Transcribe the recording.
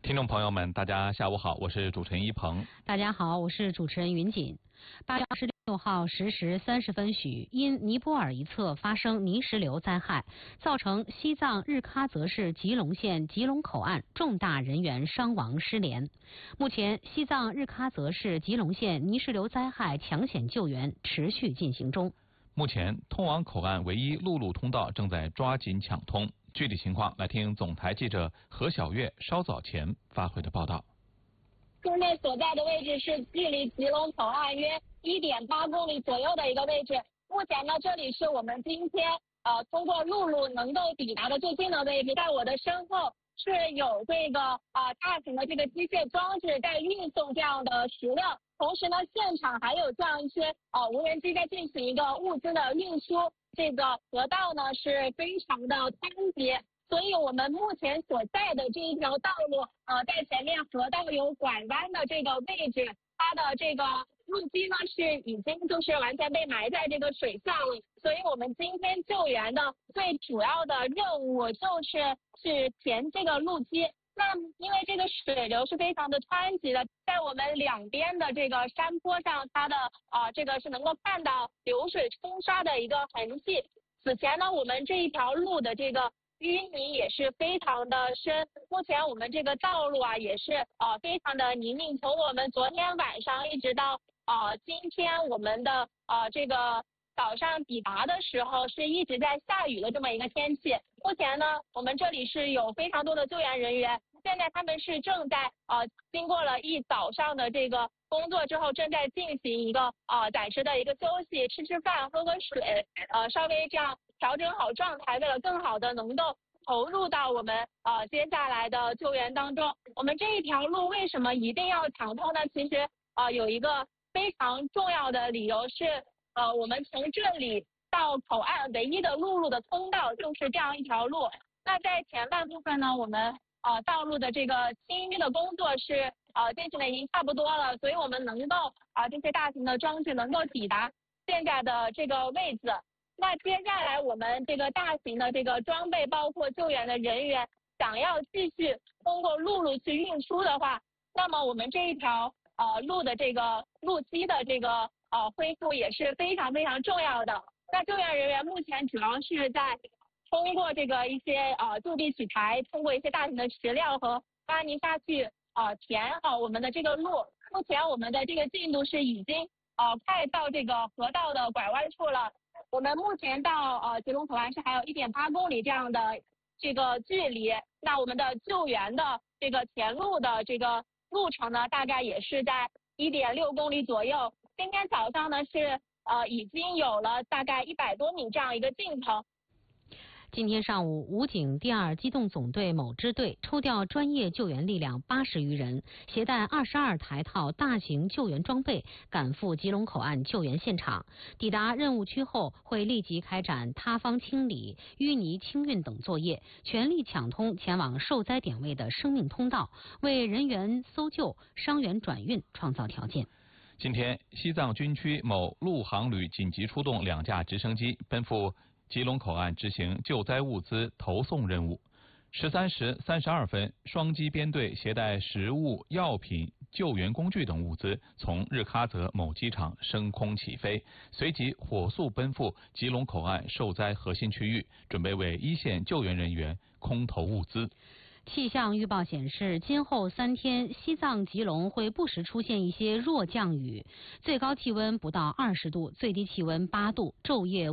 听众朋友们，大家下午好，我是主持人一鹏。 大家好，我是主持人云锦。8月26号10时30分许，因尼泊尔一侧发生泥石流灾害，造成西藏日喀则市吉隆县吉隆口岸重大人员伤亡失联。目前，西藏日喀则市吉隆县泥石流灾害抢险救援持续进行中。 目前，通往口岸唯一陆路通道正在抓紧抢通。具体情况，来听总台记者何小月稍早前发回的报道。 现在所在的位置是距离吉隆口岸约1.8公里左右的一个位置。目前呢，这里是我们今天通过陆路能够抵达的最近的位置。在我的身后是有这个大型的这个机械装置在运送这样的石料，同时呢，现场还有这样一些无人机在进行一个物资的运输。这个河道呢是非常的湍急，所以我们目前所在的这一条道路在前面河道有拐弯的这个位置，它的这个路基呢是已经就是完全被埋在这个水下了。所以我们今天救援的最主要的任务就是填这个路基。那因为这个水流是非常的湍急的，在我们两边的这个山坡上，它的这个是能够看到流水冲刷的一个痕迹。此前呢，我们这一条路的这个淤泥也是非常的深，目前我们这个道路也是非常的泥泞。从我们昨天晚上一直到今天我们的这个早上抵达的时候是一直在下雨的这么一个天气。目前呢，我们这里是有非常多的救援人员，现在他们是正在经过了一早上的这个工作之后，正在进行一个暂时的一个休息，吃饭，喝水，稍微这样调整好状态，为了更好的能够投入到我们接下来的救援当中。我们这一条路为什么一定要抢通呢？其实有一个非常重要的理由是我们从这里到口岸唯一的陆路的通道就是这样一条路。那在前半部分呢，我们道路的这个清淤的工作是进行的已经差不多了，所以我们能够这些大型的装置能够抵达现在的这个位置。那接下来我们这个大型的这个装备，包括救援的人员，想要继续通过陆路去运输的话，那么我们这一条路的这个路基的这个恢复也是非常非常重要的。那救援人员目前主要是在通过这个一些就地取材，通过一些大型的石料和挖泥沙去填好我们的这个路。目前我们的这个进度是已经快到这个河道的拐弯处了。我们目前到吉隆口岸是还有1.8公里这样的这个距离。那我们的救援的这个填路的这个路程呢，大概也是在1.6公里左右。今天早上呢是已经有了大概100多米这样一个进程。 今天上午，武警第2机动总队某支队抽调专业救援力量80余人，携带22台套大型救援装备，赶赴吉隆口岸救援现场。抵达任务区后，会立即开展塌方清理、淤泥清运等作业，全力抢通前往受灾点位的生命通道，为人员搜救、伤员转运创造条件。 今天，西藏军区某陆航旅紧急出动2架直升机，奔赴吉隆口岸执行救灾物资投送任务。13时32分，双机编队携带食物、药品、救援工具等物资从日喀则某机场升空起飞，随即火速奔赴吉隆口岸受灾核心区域，准备为一线救援人员空投物资。 气象预报显示，今后3天，西藏吉隆会不时出现一些弱降雨，最高气温不到20度，最低气温8度，昼夜